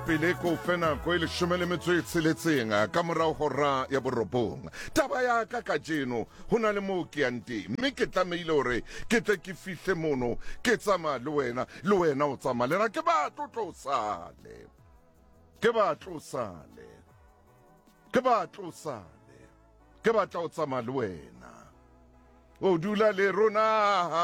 pele ko fena ko ile shumele metso e tsheletseng ka morao hora ya borobong taba ya ka jeno hona le mo ke anti mme ke tlameile hore ke tle ke fihle mono ke tsama le wena o tsama lena ke ba tlosale ke ba tla o tsama le wena o dula le rona